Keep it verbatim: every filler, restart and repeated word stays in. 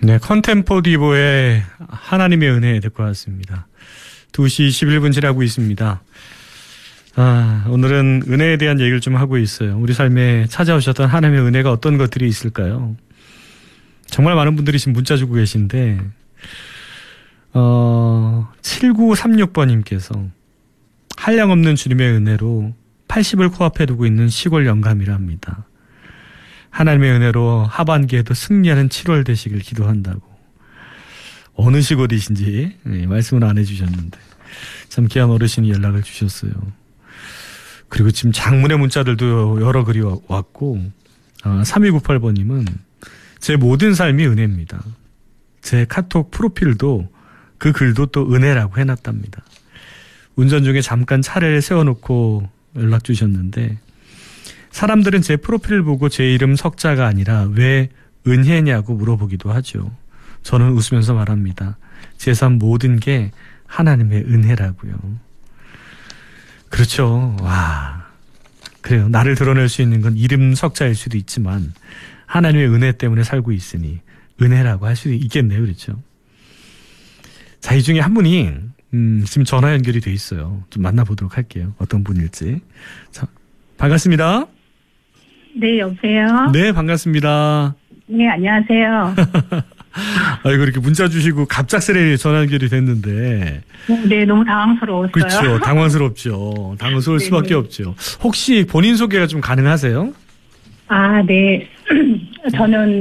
네, 컨템포디보의 하나님의 은혜 듣고 왔습니다. 두 시 십일 분 지나고 있습니다. 아, 오늘은 은혜에 대한 얘기를 좀 하고 있어요. 우리 삶에 찾아오셨던 하나님의 은혜가 어떤 것들이 있을까요? 정말 많은 분들이 지금 문자 주고 계신데 어, 칠구삼육 번님께서 한량없는 주님의 은혜로 팔십을 코앞에 두고 있는 시골 영감이랍니다. 하나님의 은혜로 하반기에도 승리하는 칠월 되시길 기도한다고. 어느 시골이신지 네, 말씀을 안 해주셨는데 참 귀한 어르신이 연락을 주셨어요. 그리고 지금 장문의 문자들도 여러 글이 왔고 아, 삼이구팔 번님은 제 모든 삶이 은혜입니다. 제 카톡 프로필도 그 글도 또 은혜라고 해놨답니다. 운전 중에 잠깐 차를 세워놓고 연락 주셨는데 사람들은 제 프로필을 보고 제 이름 석자가 아니라 왜 은혜냐고 물어보기도 하죠. 저는 웃으면서 말합니다. 제 삶 모든 게 하나님의 은혜라고요. 그렇죠. 와, 그래요. 나를 드러낼 수 있는 건 이름 석자일 수도 있지만 하나님의 은혜 때문에 살고 있으니 은혜라고 할 수도 있겠네요. 그렇죠. 자, 이 중에 한 분이 음, 지금 전화 연결이 돼 있어요. 좀 만나보도록 할게요. 어떤 분일지. 자, 반갑습니다. 네, 여보세요? 네, 반갑습니다. 네, 안녕하세요. 아이고, 이렇게 문자 주시고 갑작스레 전화 연결이 됐는데. 네, 너무 당황스러웠어요. 그렇죠. 당황스럽죠. 당황스러울 네네. 수밖에 없죠. 혹시 본인 소개가 좀 가능하세요? 아, 네. 저는